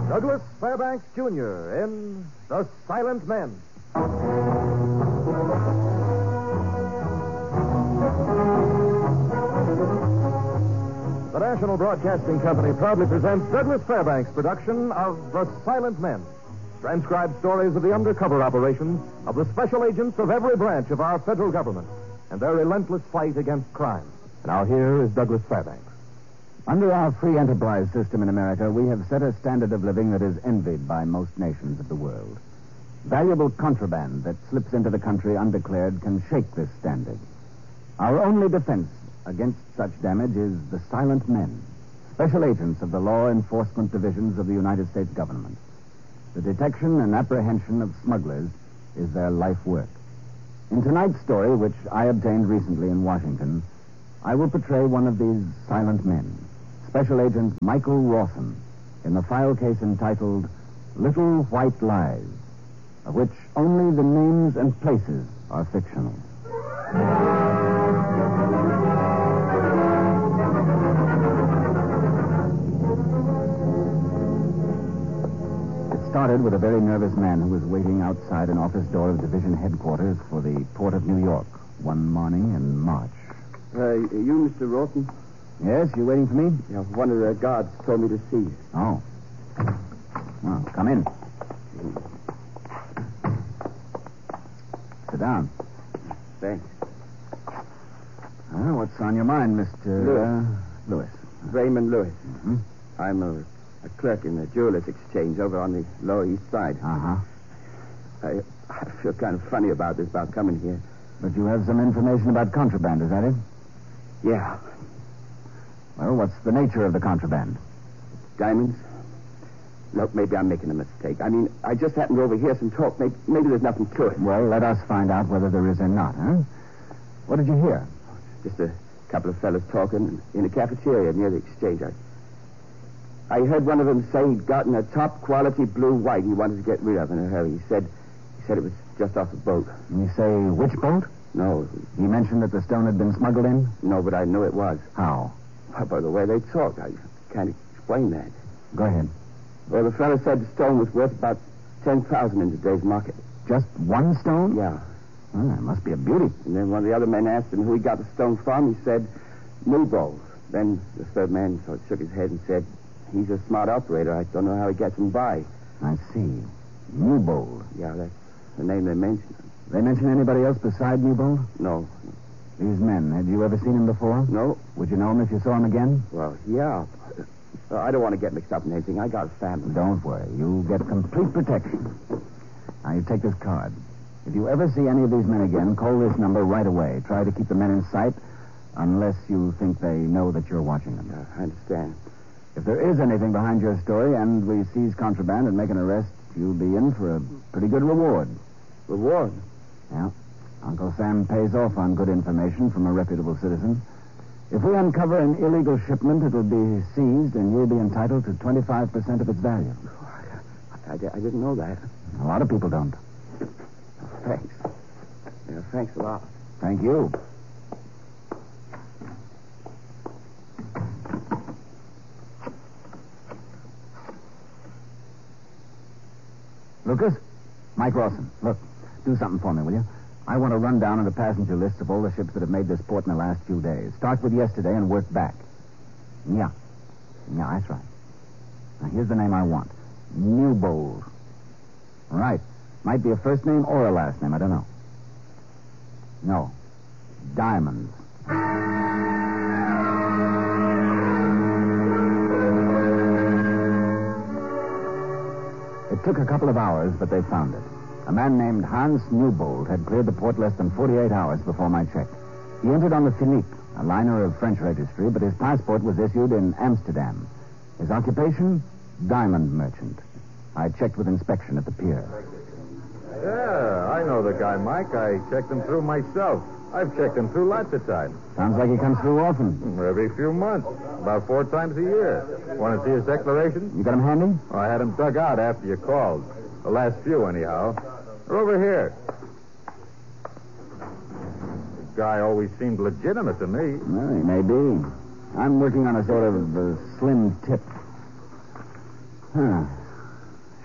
Douglas Fairbanks, Jr. in The Silent Men. The National Broadcasting Company proudly presents Douglas Fairbanks' production of The Silent Men. Transcribed stories of the undercover operations of the special agents of every branch of our federal government and their relentless fight against crime. Now here is Douglas Fairbanks. Under our free enterprise system in America, we have set a standard of living that is envied by most nations of the world. Valuable contraband that slips into the country undeclared can shake this standard. Our only defense against such damage is the silent men, special agents of the law enforcement divisions of the United States government. The detection and apprehension of smugglers is their life work. In tonight's story, which I obtained recently in Washington, I will portray one of these silent men, Special Agent Michael Rawson, in the file case entitled Little White Lies, of which only the names and places are fictional. It started with a very nervous man who was waiting outside an office door of division headquarters for the Port of New York one morning in March. You, Mr. Rawson? Yes, you waiting for me? Yeah, one of the guards told me to see you. Oh. Well, come in. Sit down. Thanks. Well, what's on your mind, Mr. Lewis? Raymond Lewis. Mm-hmm. I'm a clerk in the Jewelers Exchange over on the Lower East Side. Uh-huh. I feel kind of funny about this, about coming here. But you have some information about contraband, is that it? Yeah. Well, what's the nature of the contraband? Diamonds? Look, maybe I'm making a mistake. I mean, I just happened to overhear some talk. Maybe there's nothing to it. Well, let us find out whether there is or not, huh? What did you hear? Just a couple of fellas talking in a cafeteria near the exchange. I heard one of them say he'd gotten a top-quality blue white he wanted to get rid of in a hurry. He said it was just off the boat. And you say which boat? No. He mentioned that the stone had been smuggled in? No, but I knew it was. How? Well, by the way they talked, I can't explain that. Go ahead. Well, the fellow said the stone was worth about $10,000 in today's market. Just one stone? Yeah. Well, it must be a beauty. And then one of the other men asked him who he got the stone from. He said, Newbold. Then the third man sort of shook his head and said, he's a smart operator. I don't know how he gets him by. I see. Newbold. Yeah, that's the name they mentioned. They mention anybody else beside Newbold? No. These men, had you ever seen him before? No. Would you know him if you saw him again? Well, yeah. I don't want to get mixed up in anything. I got a family. Don't worry. You'll get complete protection. Now, you take this card. If you ever see any of these men again, call this number right away. Try to keep the men in sight unless you think they know that you're watching them. I understand. If there is anything behind your story and we seize contraband and make an arrest, you'll be in for a pretty good reward. Reward? Yeah. Uncle Sam pays off on good information from a reputable citizen. If we uncover an illegal shipment, it'll be seized and you'll be entitled to 25% of its value. I didn't know that. A lot of people don't. Thanks. Yeah, thanks a lot. Thank you. Lucas? Mike Rawson, look, do something for me, will you? I want a rundown of the passenger list of all the ships that have made this port in the last few days. Start with yesterday and work back. Yeah. Yeah, that's right. Now, here's the name I want. Newbold. Right. Might be a first name or a last name. I don't know. No. Diamonds. It took a couple of hours, but they found it. A man named Hans Newbold had cleared the port less than 48 hours before my check. He entered on the Philippe, a liner of French registry, but his passport was issued in Amsterdam. His occupation? Diamond merchant. I checked with inspection at the pier. Yeah, I know the guy, Mike. I checked him through myself. I've checked him through lots of times. Sounds like he comes through often. Every few months. About 4 times a year. Want to see his declaration? You got him handy? I had him dug out after you called. The last few, anyhow. They're over here. The guy always seemed legitimate to me. Well, he may be. I'm working on a sort of slim tip. Huh.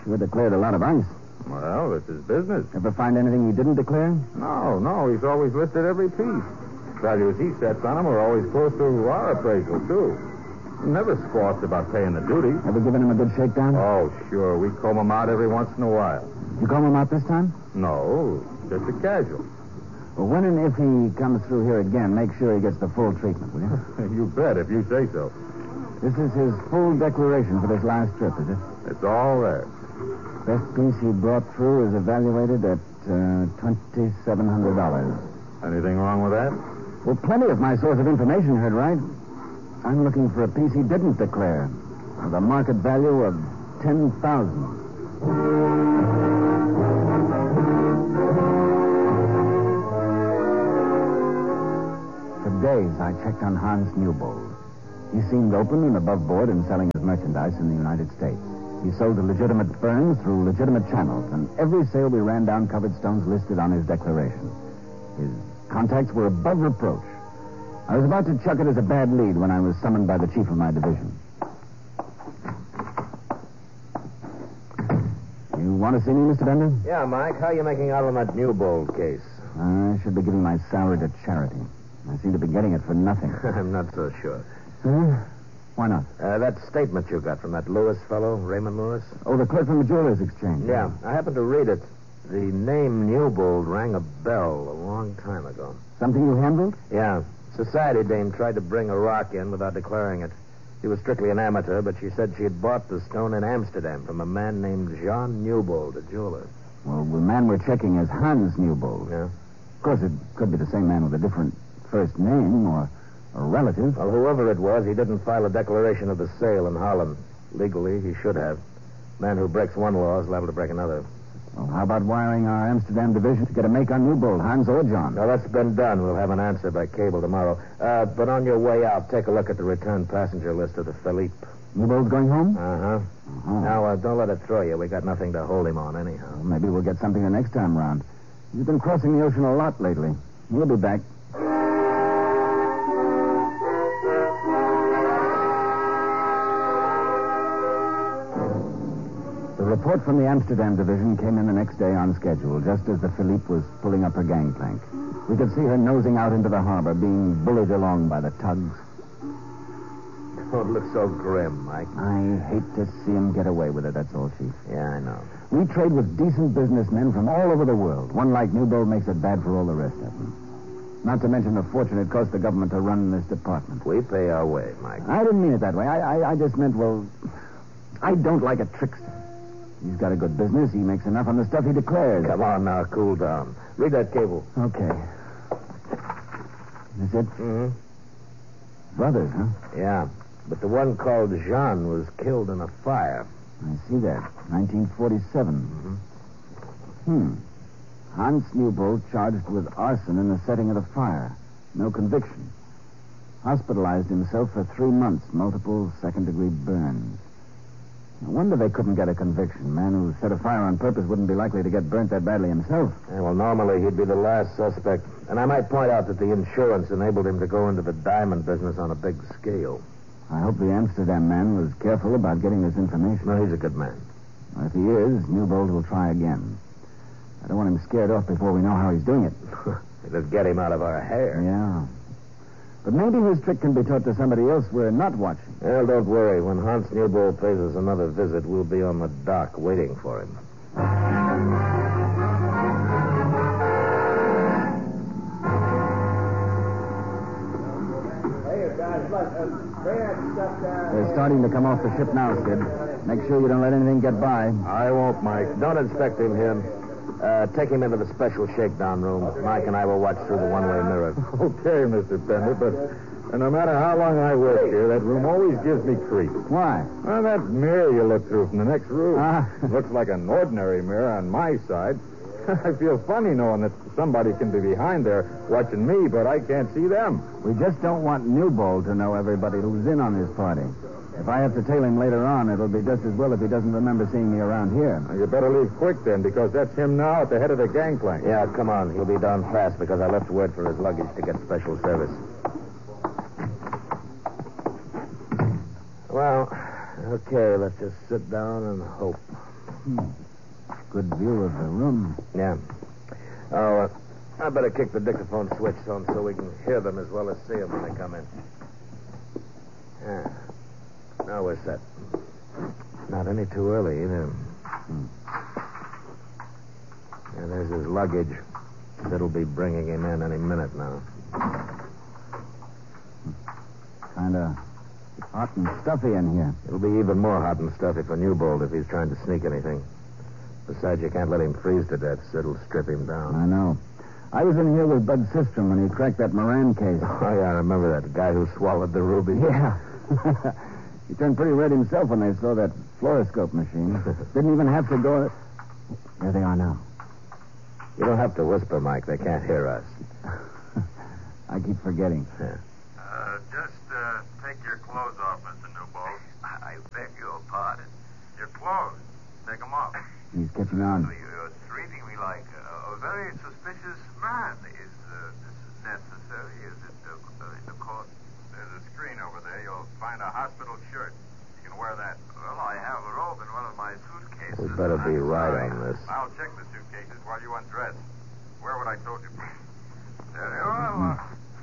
Sure declared a lot of ice. Well, it's his business. Ever find anything he didn't declare? No, he's always listed every piece. Values he sets on them are always close to our appraisal, too. He never squawks about paying the duty. Ever given him a good shakedown? Oh, sure. We comb him out every once in a while. You comb him out this time? No, just a casual. Well, when and if he comes through here again, make sure he gets the full treatment, will you? You bet, if you say so. This is his full declaration for this last trip, is it? It's all there. Best piece he brought through is evaluated at $2,700. Anything wrong with that? Well, plenty if my source of information heard right. I'm looking for a piece he didn't declare with a market value of $10,000. For days, I checked on Hans Newbold. He seemed open and above board in selling his merchandise in the United States. He sold to legitimate firms through legitimate channels, and every sale we ran down covered stones listed on his declaration. His contacts were above reproach. I was about to chuck it as a bad lead when I was summoned by the chief of my division. You want to see me, Mr. Bender? Yeah, Mike. How are you making out on that Newbold case? I should be giving my salary to charity. I seem to be getting it for nothing. I'm not so sure. Huh? Why not? That statement you got from that Lewis fellow, Raymond Lewis? Oh, the clerk from the Jewelers Exchange. Yeah, I happened to read it. The name Newbold rang a bell a long time ago. Something you handled? Yeah. Society dame tried to bring a rock in without declaring it. She was strictly an amateur, but she said she had bought the stone in Amsterdam from a man named Jean Newbold, a jeweler. Well, the man we're checking is Hans Newbold. Yeah. Of course, it could be the same man with a different first name or a relative. Well, whoever it was, he didn't file a declaration of the sale in Holland. Legally, he should have. Man who breaks one law is liable to break another. Well, how about wiring our Amsterdam division to get a make on Newbold, Hans or John? Now, that's been done. We'll have an answer by cable tomorrow. But on your way out, take a look at the return passenger list of the Philippe. Newbold's going home? Uh-huh. Now, don't let it throw you. We got nothing to hold him on anyhow. Well, maybe we'll get something the next time round. He's been crossing the ocean a lot lately. We'll be back. The report from the Amsterdam division came in the next day on schedule, just as the Philippe was pulling up her gangplank. We could see her nosing out into the harbor, being bullied along by the tugs. Don't look so grim, Mike. I hate to see him get away with it, that's all, Chief. Yeah, I know. We trade with decent businessmen from all over the world. One like Newbold makes it bad for all the rest of them. Not to mention the fortune it costs the government to run this department. We pay our way, Mike. I didn't mean it that way. I just meant, well, I don't like a trickster. He's got a good business. He makes enough on the stuff he declares. Come on now, cool down. Read that cable. Okay. Is it? Mm-hmm. Brothers, huh? Yeah, but the one called Jean was killed in a fire. I see that. 1947. Mm-hmm. Hans Newbold charged with arson in the setting of the fire. No conviction. Hospitalized himself for 3 months. Multiple second-degree burns. No wonder they couldn't get a conviction. Man who set a fire on purpose wouldn't be likely to get burnt that badly himself. Yeah, well, normally he'd be the last suspect. And I might point out that the insurance enabled him to go into the diamond business on a big scale. I hope the Amsterdam man was careful about getting this information. No, he's a good man. Well, if he is, Newbold will try again. I don't want him scared off before we know how he's doing it. Let's get him out of our hair. Yeah. But maybe his trick can be taught to somebody else we're not watching. Well, don't worry. When Hans Newbold pays us another visit, we'll be on the dock waiting for him. They're starting to come off the ship now, Sid. Make sure you don't let anything get by. I won't, Mike. Don't inspect him here. Take him into the special shakedown room. Mike and I will watch through the one-way mirror. Okay, Mr. Bender, but no matter how long I work here, that room always gives me creeps. Why? Well, that mirror you look through from the next room looks like an ordinary mirror on my side. I feel funny knowing that somebody can be behind there watching me, but I can't see them. We just don't want Newbold to know everybody who's in on this party. If I have to tail him later on, it'll be just as well if he doesn't remember seeing me around here. Now, you better leave quick then, because that's him now at the head of the gangplank. Yeah, come on. He'll be down fast because I left word for his luggage to get special service. Well, okay, let's just sit down and hope. Good view of the room. Yeah. Oh, I better kick the dictaphone switch on so we can hear them as well as see them when they come in. Yeah. Now we're set. Not any too early, either. Yeah, there's his luggage. Sid'll be bringing him in any minute now. Kind of hot and stuffy in here. It'll be even more hot and stuffy for Newbold if he's trying to sneak anything. Besides, you can't let him freeze to death. Sid'll strip him down. I know. I was in here with Bud Sistrom when he cracked that Moran case. Oh, yeah, I remember that guy who swallowed the ruby. Yeah. He turned pretty red himself when they saw that fluoroscope machine. Didn't even have to go... There they are now. You don't have to whisper, Mike. They can't hear us. I keep forgetting. Yeah. Just take your clothes off, Mr. Newbold. I beg your pardon. Your clothes. Take them off. He's catching on. You're treating me like a very suspicious man. Is this necessary? Is it in the court? There's a screen over there. You'll find a hospital shirt. You can wear that. Well, I have a robe in one of my suitcases. We better be right on this. I'll check the suitcases while you undress. Wear what I told you. There you are.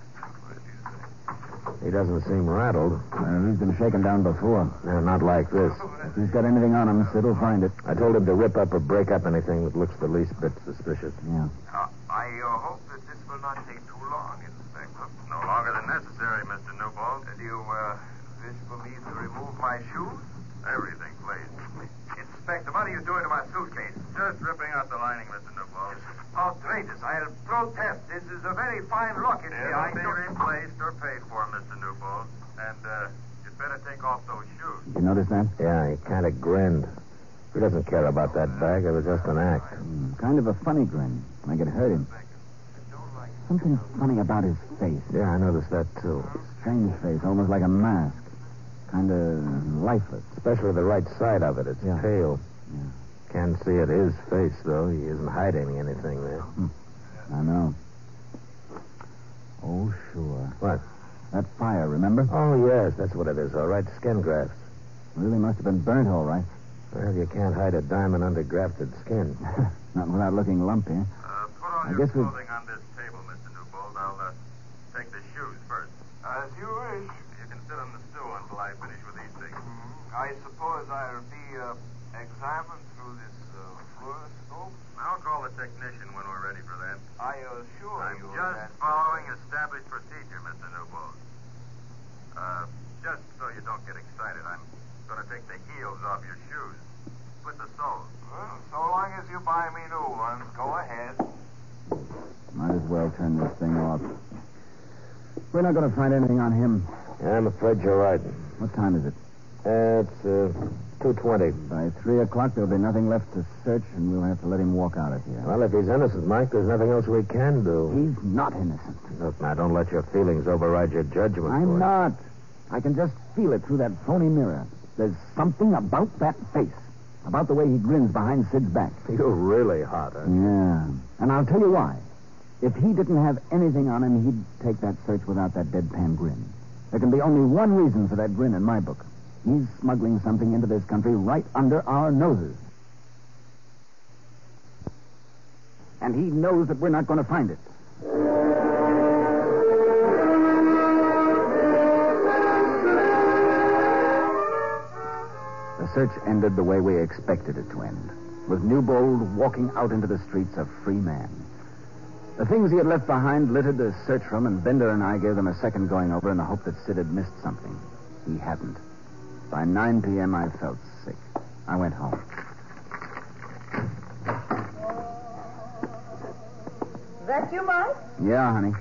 He doesn't seem rattled. He's been shaken down before. No, not like this. If he's got anything on him, Sid will find it. I told him to rip up or break up anything that looks the least bit suspicious. Yeah. I hope that this will not take too long, Inspector. No longer than necessary, Mr. Newbold. Do you wish for me to remove my shoes? Everything, please. Inspector, what are you doing to my suitcase? Just ripping out the lining, Mr. Newbold. Outrageous. I'll protest. This is a very fine look. It'll be replaced or paid for, Mr. Newbold. And you'd better take off those shoes. You notice that? Yeah, he kind of grinned. He doesn't care about that bag. It was just an act. Kind of a funny grin. Like it hurt him. Something funny about his face. Yeah, I noticed that, too. Strange face, almost like a mask. Kind of lifeless. Especially the right side of it. It's pale. Yeah. Can't see it. His face, though. He isn't hiding anything there. I know. Oh, sure. What? That fire, remember? Oh, yes. That's what it is, all right. Skin grafts. Really must have been burnt, all right. Well, you can't hide a diamond under grafted skin. Not without looking lumpy. Put all your clothing on this table, Mr. Newbold. I'll take the shoes first. As you wish. You can sit on the stool until I finish with these things. I suppose I'll be examined through this fluoroscope? I'll call the technician when we're ready for that. I assure you I'm just following established procedure, Mr. Newbold. Just so you don't get excited, I'm going to take the heels off your shoes. With the soles. Well, so long as you buy me new ones, go ahead. Might as well turn this thing off. We're not going to find anything on him. Yeah, I'm afraid you're right. What time is it? It's 2:20. By 3 o'clock, there'll be nothing left to search, and we'll have to let him walk out of here. Well, if he's innocent, Mike, there's nothing else we can do. He's not innocent. Look, now, don't let your feelings override your judgment. I'm not. I can just feel it through that phony mirror. There's something about that face. About the way he grins behind Sid's back. You're really hot, huh? Yeah. And I'll tell you why. If he didn't have anything on him, he'd take that search without that deadpan grin. There can be only one reason for that grin in my book. He's smuggling something into this country right under our noses. And he knows that we're not going to find it. The search ended the way we expected it to end, with Newbold walking out into the streets a free man. The things he had left behind littered the search room, and Bender and I gave them a second going over in the hope that Sid had missed something. He hadn't. By 9 p.m., I felt sick. I went home. That you, Mike? Yeah, honey.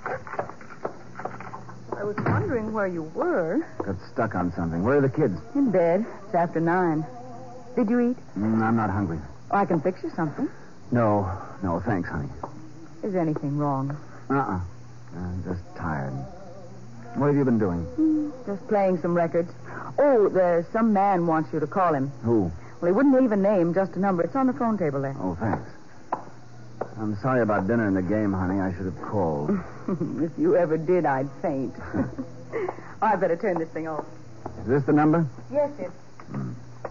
I was wondering where you were. Got stuck on something. Where are the kids? In bed. It's after 9. Did you eat? I'm not hungry. Oh, I can fix you something. No, thanks, honey. Is anything wrong? I'm just tired. What have you been doing? Just playing some records. Oh, there's some man wants you to call him. Who? Well, he wouldn't leave a name, just a number. It's on the phone table there. Oh, thanks. I'm sorry about dinner and the game, honey. I should have called. If you ever did, I'd faint. I better turn this thing off. Is this the number? Yes, it's